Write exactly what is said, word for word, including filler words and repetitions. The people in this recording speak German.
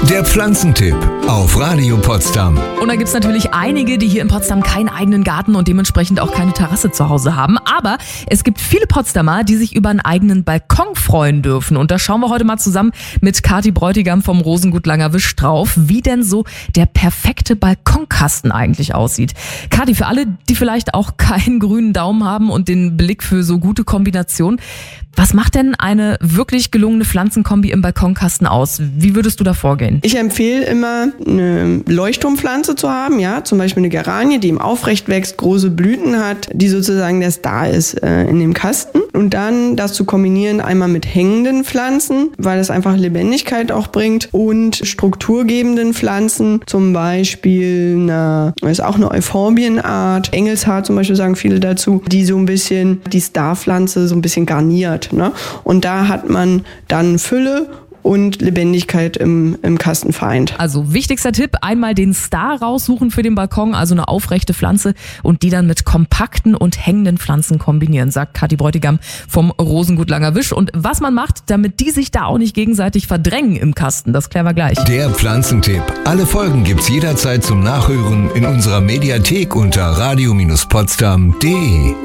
Der Pflanzentipp auf Radio Potsdam. Und da gibt es natürlich einige, die hier in Potsdam keinen eigenen Garten und dementsprechend auch keine Terrasse zu Hause haben. Aber es gibt viele Potsdamer, die sich über einen eigenen Balkon freuen dürfen. Und da schauen wir heute mal zusammen mit Kathi Bräutigam vom Rosengut Langerwisch drauf, wie denn so der perfekte Balkonkasten eigentlich aussieht. Kathi, für alle, die vielleicht auch keinen grünen Daumen haben und den Blick für so gute Kombinationen, was macht denn eine wirklich gelungene Pflanzenkombi im Balkonkasten aus? Wie würdest du da vorgehen? Ich empfehle immer, eine Leuchtturmpflanze zu haben, ja, zum Beispiel eine Geranie, die im Aufrecht wächst, große Blüten hat, die sozusagen der Star ist äh, in dem Kasten. Und dann das zu kombinieren einmal mit hängenden Pflanzen, weil es einfach Lebendigkeit auch bringt, und strukturgebenden Pflanzen, zum Beispiel eine, ist auch eine Euphorbienart, Engelshaar zum Beispiel sagen viele dazu, die so ein bisschen die Starpflanze so ein bisschen garniert. Ne? Und da hat man dann Fülle und Lebendigkeit im, im Kasten vereint. Also wichtigster Tipp, einmal den Star raussuchen für den Balkon, also eine aufrechte Pflanze, und die dann mit kompakten und hängenden Pflanzen kombinieren, sagt Kathi Bräutigam vom Rosengut Langerwisch. Und was man macht, damit die sich da auch nicht gegenseitig verdrängen im Kasten, das klären wir gleich. Der Pflanzentipp. Alle Folgen gibt's jederzeit zum Nachhören in unserer Mediathek unter radio Bindestrich potsdam punkt de.